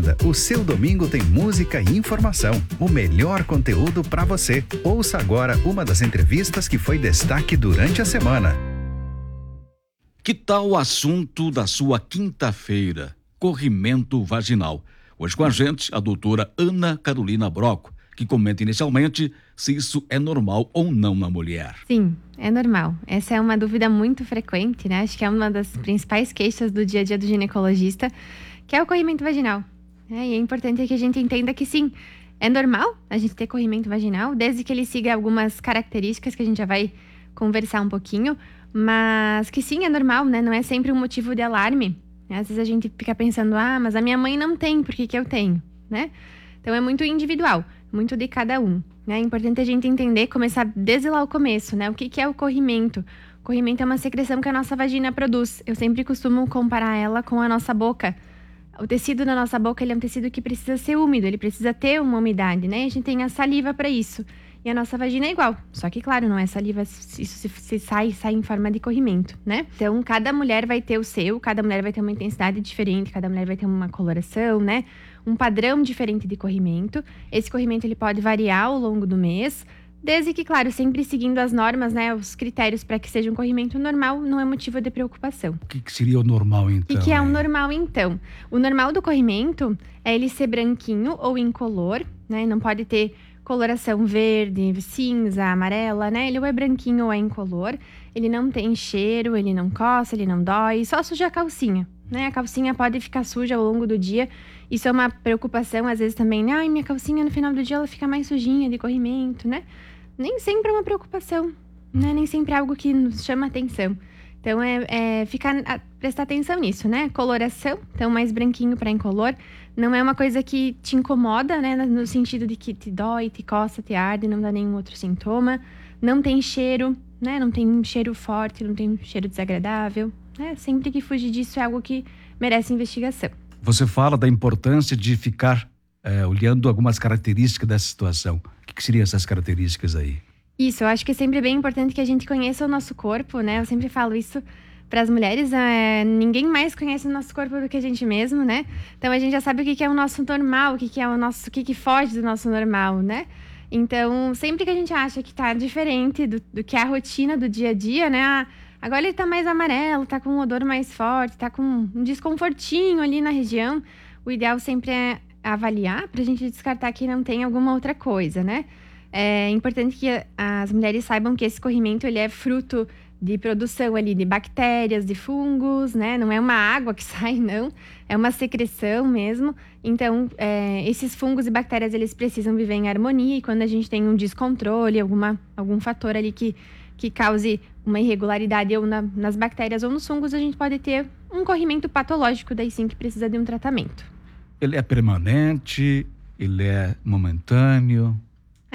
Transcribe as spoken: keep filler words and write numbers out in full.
O seu domingo tem música e informação, o melhor conteúdo para você. Ouça agora uma das entrevistas que foi destaque durante a semana. Que tal o assunto da sua quinta-feira? Corrimento vaginal. Hoje com a gente a doutora Ana Carolina Broco, que comenta inicialmente se isso é normal ou não na mulher. Sim, é normal. Essa é uma dúvida muito frequente, né? Acho que é uma das principais queixas do dia a dia do ginecologista, que é o corrimento vaginal. É, e é importante que a gente entenda que sim, é normal a gente ter corrimento vaginal, desde que ele siga algumas características que a gente já vai conversar um pouquinho, mas que sim, é normal, né? Não é sempre um motivo de alarme. Às vezes a gente fica pensando, ah, mas a minha mãe não tem, por que que eu tenho, né? Então é muito individual, muito de cada um, né? É importante a gente entender, começar desde lá o começo, né? O que que é o corrimento? O corrimento é uma secreção que a nossa vagina produz. Eu sempre costumo comparar ela com a nossa boca. O tecido da nossa boca, ele é um tecido que precisa ser úmido, ele precisa ter uma umidade, né? A gente tem a saliva para isso. E a nossa vagina é igual. Só que, claro, não é saliva, isso se, se sai, sai em forma de corrimento, né? Então, cada mulher vai ter o seu, cada mulher vai ter uma intensidade diferente, cada mulher vai ter uma coloração, né? Um padrão diferente de corrimento. Esse corrimento, ele pode variar ao longo do mês, desde que, claro, sempre seguindo as normas, né? Os critérios para que seja um corrimento normal, não é motivo de preocupação. O que, que seria o normal, então? O que, que é o normal, então? O normal do corrimento é ele ser branquinho ou incolor, né? Não pode ter coloração verde, cinza, amarela, né? Ele ou é branquinho ou é incolor. Ele não tem cheiro, ele não coça, ele não dói, só suja a calcinha, né? A calcinha pode ficar suja ao longo do dia. Isso é uma preocupação, às vezes, também, né? Ai, minha calcinha no final do dia ela fica mais sujinha de corrimento, né? Nem sempre é uma preocupação, né? Nem sempre é algo que nos chama atenção. Então, é, é ficar, a, prestar atenção nisso, né? Coloração, então mais branquinho para incolor. Não é uma coisa que te incomoda, né? No sentido de que te dói, te coça, te arde, não dá nenhum outro sintoma. Não tem cheiro, né? Não tem um cheiro forte, não tem um cheiro desagradável, né? Sempre que fugir disso é algo que merece investigação. Você fala da importância de ficar é, olhando algumas características dessa situação. O que, que seriam essas características aí? Isso, eu acho que é sempre bem importante que a gente conheça o nosso corpo, né? Eu sempre falo isso para as mulheres, é, ninguém mais conhece o nosso corpo do que a gente mesmo, né? Então a gente já sabe o que, que é o nosso normal, o que, que é o nosso, o que, que foge do nosso normal, né? Então, sempre que a gente acha que tá diferente do, do que é a rotina do dia a dia, né? Ah, agora ele tá mais amarelo, tá com um odor mais forte, tá com um desconfortinho ali na região. O ideal sempre é avaliar pra gente descartar que não tem alguma outra coisa, né? É importante que as mulheres saibam que esse corrimento, ele é fruto de produção ali de bactérias, de fungos, né? Não é uma água que sai, não. É uma secreção mesmo. Então, é, esses fungos e bactérias, eles precisam viver em harmonia. E quando a gente tem um descontrole, alguma, algum fator ali que, que cause uma irregularidade ou na, nas bactérias ou nos fungos, a gente pode ter um corrimento patológico, daí sim que precisa de um tratamento. Ele é permanente? Ele é momentâneo?